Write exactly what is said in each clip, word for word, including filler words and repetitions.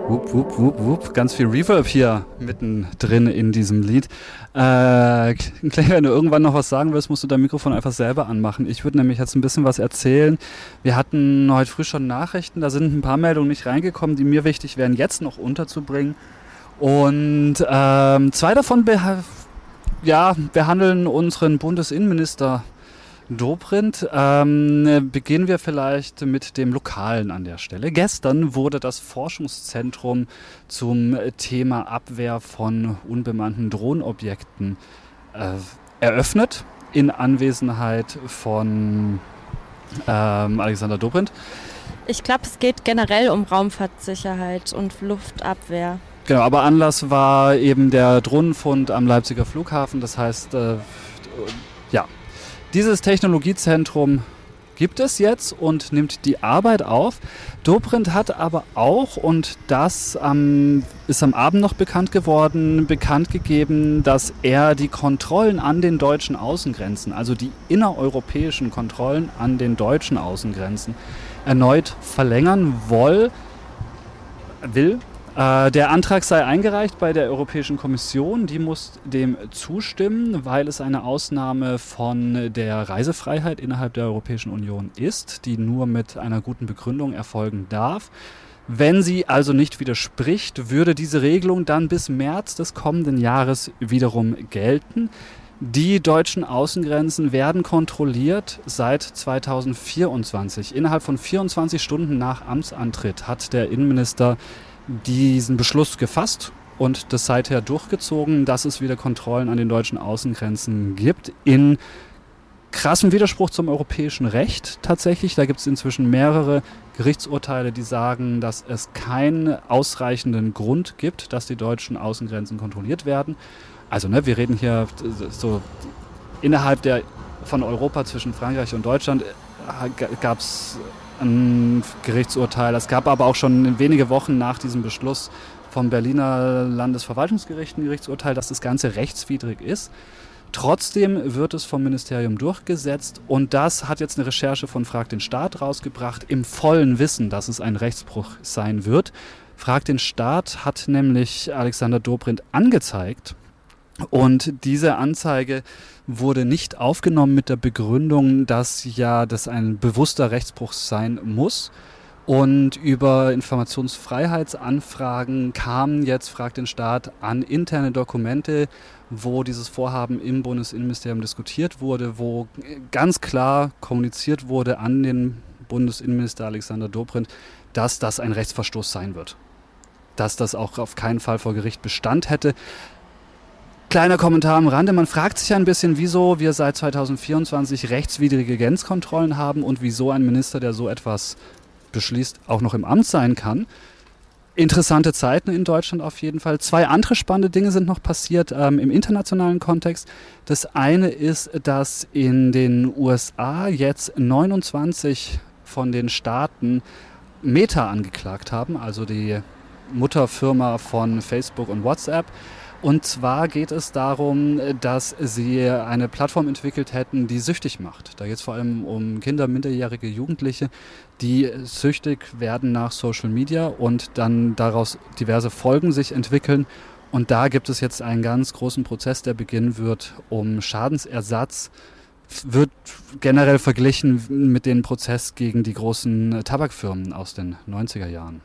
Wupp, wupp, wupp, wupp. Ganz viel Reverb hier mittendrin in diesem Lied. Äh, Clay, wenn du irgendwann noch was sagen willst, musst du dein Mikrofon einfach selber anmachen. Ich würde nämlich jetzt ein bisschen was erzählen. Wir hatten heute früh schon Nachrichten, da sind ein paar Meldungen nicht reingekommen, die mir wichtig wären, jetzt noch unterzubringen. Und ähm, zwei davon beha- ja, behandeln unseren Bundesinnenminister Dobrindt. Ähm, beginnen wir vielleicht mit dem Lokalen an der Stelle. Gestern wurde das Forschungszentrum zum Thema Abwehr von unbemannten Drohnenobjekten äh, eröffnet, in Anwesenheit von ähm, Alexander Dobrindt. Ich glaube, es geht generell um Raumfahrtsicherheit und Luftabwehr. Genau, aber Anlass war eben der Drohnenfund am Leipziger Flughafen. Das heißt, äh, ja, dieses Technologiezentrum gibt es jetzt und nimmt die Arbeit auf. Dobrindt hat aber auch, und das ähm, ist am Abend noch bekannt geworden, bekannt gegeben, dass er die Kontrollen an den deutschen Außengrenzen, also die innereuropäischen Kontrollen an den deutschen Außengrenzen, erneut verlängern woll, will. Äh, der Antrag sei eingereicht bei der Europäischen Kommission. Die muss dem zustimmen, weil es eine Ausnahme von der Reisefreiheit innerhalb der Europäischen Union ist, die nur mit einer guten Begründung erfolgen darf. Wenn sie also nicht widerspricht, würde diese Regelung dann bis März des kommenden Jahres wiederum gelten. Die deutschen Außengrenzen werden kontrolliert seit zweitausendvierundzwanzig. Innerhalb von vierundzwanzig Stunden nach Amtsantritt hat der Innenminister diesen Beschluss gefasst und das seither durchgezogen, dass es wieder Kontrollen an den deutschen Außengrenzen gibt, in krassem Widerspruch zum europäischen Recht tatsächlich. Da gibt es inzwischen mehrere Gerichtsurteile, die sagen, dass es keinen ausreichenden Grund gibt, dass die deutschen Außengrenzen kontrolliert werden. Also ne, wir reden hier so innerhalb der von Europa zwischen Frankreich und Deutschland gab es ein Gerichtsurteil. Es gab aber auch schon wenige Wochen nach diesem Beschluss vom Berliner Landesverwaltungsgericht ein Gerichtsurteil, dass das Ganze rechtswidrig ist. Trotzdem wird es vom Ministerium durchgesetzt und das hat jetzt eine Recherche von Frag den Staat rausgebracht, im vollen Wissen, dass es ein Rechtsbruch sein wird. Frag den Staat hat nämlich Alexander Dobrindt angezeigt. Und diese Anzeige wurde nicht aufgenommen mit der Begründung, dass ja das ein bewusster Rechtsbruch sein muss. Und über Informationsfreiheitsanfragen kamen jetzt, fragt den Staat, an interne Dokumente, wo dieses Vorhaben im Bundesinnenministerium diskutiert wurde, wo ganz klar kommuniziert wurde an den Bundesinnenminister Alexander Dobrindt, dass das ein Rechtsverstoß sein wird. Dass das auch auf keinen Fall vor Gericht Bestand hätte. Kleiner Kommentar am Rande, man fragt sich ein bisschen, wieso wir seit zweitausendvierundzwanzig rechtswidrige Grenzkontrollen haben und wieso ein Minister, der so etwas beschließt, auch noch im Amt sein kann. Interessante Zeiten in Deutschland auf jeden Fall. Zwei andere spannende Dinge sind noch passiert ähm, im internationalen Kontext. Das eine ist, dass in den U S A jetzt neunundzwanzig von den Staaten Meta angeklagt haben, also die Mutterfirma von Facebook und WhatsApp. Und zwar geht es darum, dass sie eine Plattform entwickelt hätten, die süchtig macht. Da geht es vor allem um Kinder, minderjährige Jugendliche, die süchtig werden nach Social Media und dann daraus diverse Folgen sich entwickeln. Und da gibt es jetzt einen ganz großen Prozess, der beginnen wird um Schadensersatz. Wird generell verglichen mit dem Prozess gegen die großen Tabakfirmen aus den neunziger Jahren.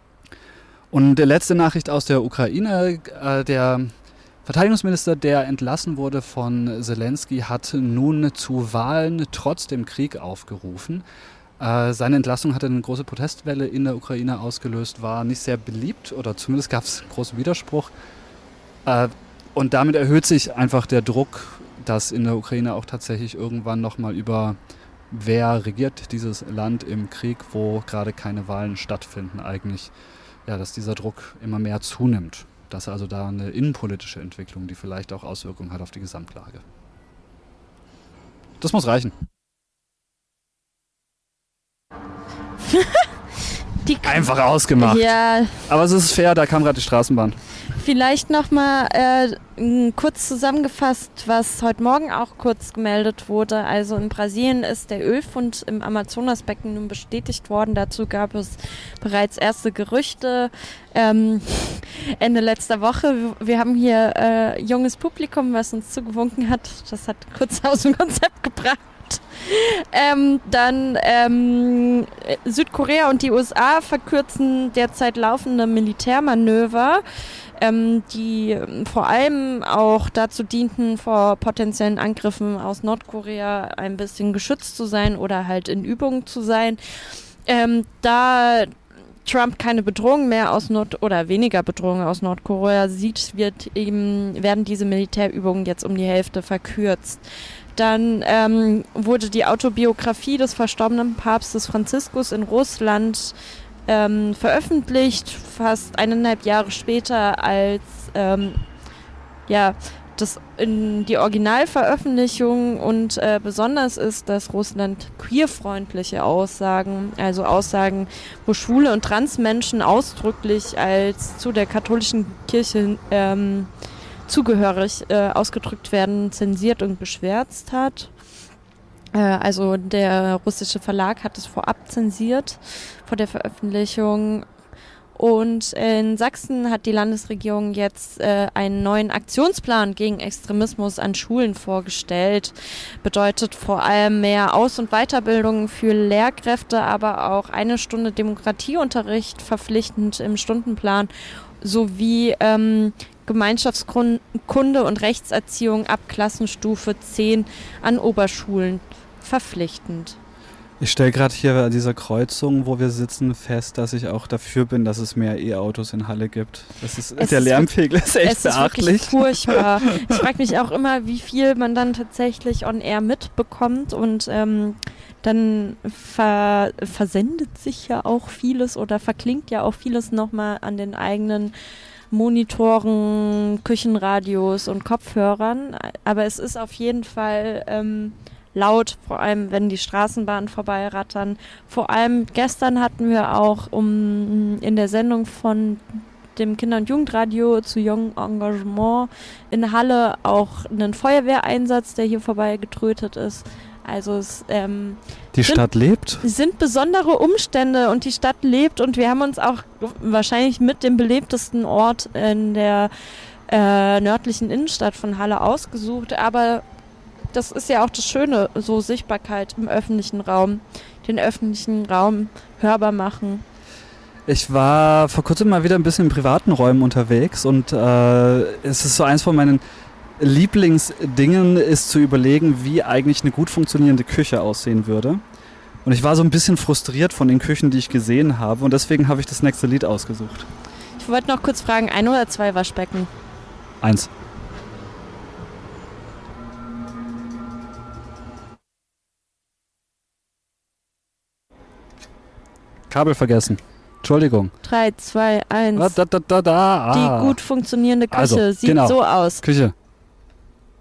Und die letzte Nachricht aus der Ukraine, äh, der Verteidigungsminister, der entlassen wurde von Zelensky, hat nun zu Wahlen trotz dem Krieg aufgerufen. Äh, seine Entlassung hatte eine große Protestwelle in der Ukraine ausgelöst, war nicht sehr beliebt oder zumindest gab es großen Widerspruch. Äh, und damit erhöht sich einfach der Druck, dass in der Ukraine auch tatsächlich irgendwann nochmal über wer regiert dieses Land im Krieg, wo gerade keine Wahlen stattfinden eigentlich. Ja, dass dieser Druck immer mehr zunimmt. Das ist also da eine innenpolitische Entwicklung, die vielleicht auch Auswirkungen hat auf die Gesamtlage. Das muss reichen. die Einfach ausgemacht. Ja. Aber es ist fair, da kam gerade die Straßenbahn. Vielleicht nochmal äh, kurz zusammengefasst, was heute Morgen auch kurz gemeldet wurde. Also in Brasilien ist der Ölfund im Amazonasbecken nun bestätigt worden. Dazu gab es bereits erste Gerüchte ähm, Ende letzter Woche. Wir haben hier äh, junges Publikum, was uns zugewunken hat. Das hat kurz aus dem Konzept gebracht. Ähm, dann ähm, Südkorea und die U S A verkürzen derzeit laufende Militärmanöver, ähm, die vor allem auch dazu dienten, vor potenziellen Angriffen aus Nordkorea ein bisschen geschützt zu sein oder halt in Übung zu sein. Ähm, da Trump keine Bedrohung mehr aus Nord- oder weniger Bedrohung aus Nordkorea sieht, wird eben, werden diese Militärübungen jetzt um die Hälfte verkürzt. Dann ähm, wurde die Autobiografie des verstorbenen Papstes Franziskus in Russland ähm, veröffentlicht, fast eineinhalb Jahre später als ähm, ja, das in die Originalveröffentlichung. Und äh, besonders ist, dass Russland queerfreundliche Aussagen, also Aussagen, wo schwule und Transmenschen ausdrücklich als zu der katholischen Kirche ähm, zugehörig äh, ausgedrückt werden, zensiert und geschwärzt hat. Äh, also der russische Verlag hat es vorab zensiert vor der Veröffentlichung. Und in Sachsen hat die Landesregierung jetzt äh, einen neuen Aktionsplan gegen Extremismus an Schulen vorgestellt. Bedeutet vor allem mehr Aus- und Weiterbildung für Lehrkräfte, aber auch eine Stunde Demokratieunterricht verpflichtend im Stundenplan sowie ähm, Gemeinschaftskunde und Rechtserziehung ab Klassenstufe zehn an Oberschulen verpflichtend. Ich stelle gerade hier an dieser Kreuzung, wo wir sitzen, fest, dass ich auch dafür bin, dass es mehr E-Autos in Halle gibt. Das ist, es der ist Lärmpegel ist echt es beachtlich. Es ist wirklich furchtbar. Ich frage mich auch immer, wie viel man dann tatsächlich on air mitbekommt und ähm, dann ver- versendet sich ja auch vieles oder verklingt ja auch vieles nochmal an den eigenen Monitoren, Küchenradios und Kopfhörern. Aber es ist auf jeden Fall ähm, laut, vor allem wenn die Straßenbahnen vorbeirattern. Vor allem gestern hatten wir auch um in der Sendung von dem Kinder- und Jugendradio zu Young Engagement in Halle auch einen Feuerwehreinsatz, der hier vorbeigetrötet ist. Also es ähm, die sind, Stadt lebt? sind besondere Umstände und die Stadt lebt und wir haben uns auch wahrscheinlich mit dem belebtesten Ort in der äh, nördlichen Innenstadt von Halle ausgesucht, aber das ist ja auch das Schöne, so Sichtbarkeit im öffentlichen Raum, den öffentlichen Raum hörbar machen. Ich war vor kurzem mal wieder ein bisschen in privaten Räumen unterwegs und äh, es ist so eins von meinen Lieblingsdingen ist zu überlegen, wie eigentlich eine gut funktionierende Küche aussehen würde. Und ich war so ein bisschen frustriert von den Küchen, die ich gesehen habe und deswegen habe ich das nächste Lied ausgesucht. Ich wollte noch kurz fragen, ein oder zwei Waschbecken? Eins. Kabel vergessen. Entschuldigung. Drei, zwei, eins. Da, da, da, da, da. Ah. Die gut funktionierende Küche also, sieht genau. so aus. Küche.